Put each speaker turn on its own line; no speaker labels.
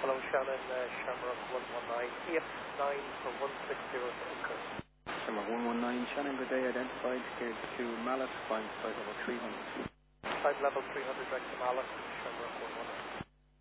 Hello, Shannon, Shamrock 119, EF9 for 160 to Inker.
Shamrock 119, Shannon, good day, identified, cleared to Mallet, climb flight level 300.
Climb level 300, direct to Mallet,